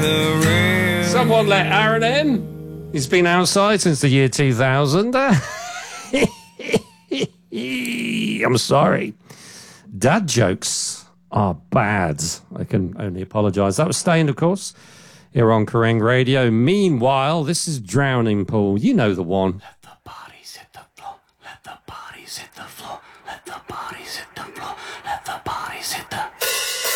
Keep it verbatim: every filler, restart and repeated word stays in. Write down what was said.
the rain. Someone let Aaron in. He's been outside since the year two thousand. I'm sorry. Dad jokes are bad. I can only apologise. That was Staying, of course, here on Kerrang Radio. Meanwhile, this is Drowning Pool. You know the one. Let the bodies hit the floor. Let the bodies hit the floor. Let